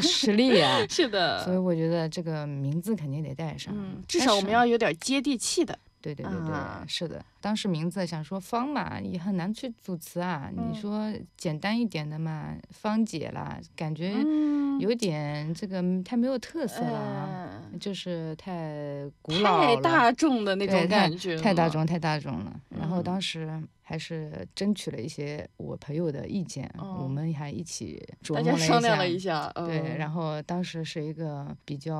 实力啊。 是的， 所以我觉得这个名字肯定得带上。 至少我们要有点接地气的。 对，是的。当时名字想说芳嘛，也很难去组词啊。你说简单一点的嘛，芳姐啦，感觉有点这个太没有特色了啊，就是太古老了， 太大众的那种感觉， 太大众了。然后当时还是争取了一些我朋友的意见，我们还一起琢磨了一下， 大家商量了一下， 对，然后当时是一个比较